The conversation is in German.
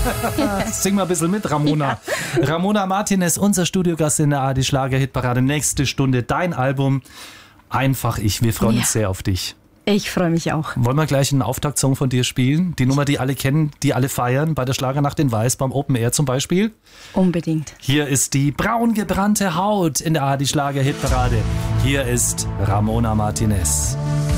Sing mal ein bisschen mit, Ramona. Ja. Ramona Martinez, unser Studiogast in der ARD Schlager-Hitparade. Nächste Stunde dein Album Einfach ich. Wir freuen uns sehr auf dich. Ich freue mich auch. Wollen wir gleich einen Auftaktsong von dir spielen? Die Nummer, die alle kennen, die alle feiern, bei der Schlagernacht in Weiß, beim Open Air zum Beispiel? Unbedingt. Hier ist die braun gebrannte Haut in der ARD Schlager-Hitparade. Hier ist Ramona Martinez.